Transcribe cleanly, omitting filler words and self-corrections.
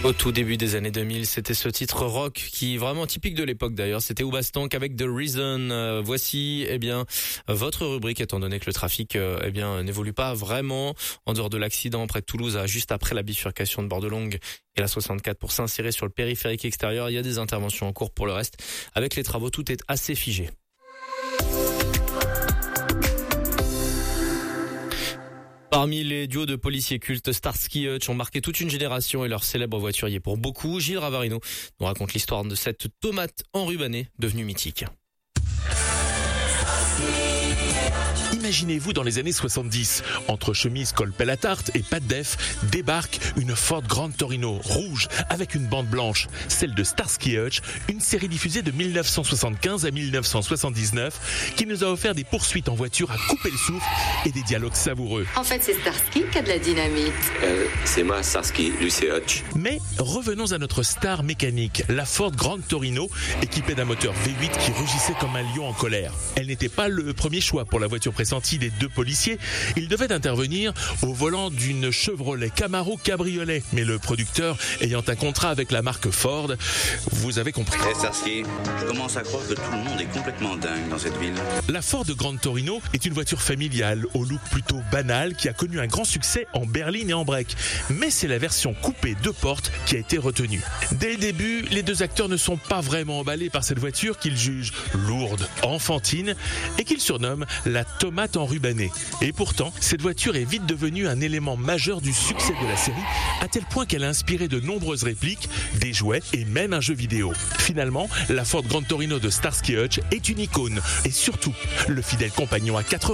Au tout début des années 2000, c'était ce titre rock qui est vraiment typique de l'époque d'ailleurs. C'était Oubastank avec The Reason. Voici, votre rubrique, étant donné que le trafic, n'évolue pas vraiment en dehors de l'accident près de Toulouse, juste après la bifurcation de Bordelongue et la 64 pour s'insérer sur le périphérique extérieur. Il y a des interventions en cours pour le reste. Avec les travaux, tout est assez figé. Parmi les duos de policiers cultes, Starsky et Hutch ont marqué toute une génération et leur célèbre voiturier pour beaucoup. Gilles Ravarino nous raconte l'histoire de cette tomate enrubanée devenue mythique. Imaginez-vous dans les années 70, entre chemise col pelle à tarte et pas de def, débarque une Ford Grande Torino rouge avec une bande blanche, celle de Starsky et Hutch, une série diffusée de 1975 à 1979 qui nous a offert des poursuites en voiture à couper le souffle et des dialogues savoureux. En fait, c'est Starsky qui a de la dynamite. C'est moi, Starsky, lui c'est Hutch. Mais revenons à notre star mécanique, la Ford Grande Torino, équipée d'un moteur V8 qui rugissait comme un lion en colère. Elle n'était pas le premier choix pour la voiture pressentie des deux policiers. Ils devaient intervenir au volant d'une Chevrolet Camaro cabriolet. Mais le producteur, ayant un contrat avec la marque Ford, vous avez compris. Hey Starsky, je commence à croire que tout le monde est complètement dingue dans cette ville. La Ford Grande Torino est une voiture familiale au look plutôt banal qui a connu un grand succès en berline et en break. Mais c'est la version coupée 2 portes qui a été retenue. Dès le début, les deux acteurs ne sont pas vraiment emballés par cette voiture qu'ils jugent lourde, enfantine et qu'ils surnomment la tomate enrubanée. Et pourtant, cette voiture est vite devenue un élément majeur du succès de la série, à tel point qu'elle a inspiré de nombreuses répliques, des jouets et même un jeu vidéo. Finalement, la Ford Grande Torino de Starsky et Hutch est une icône et surtout le fidèle compagnon à 4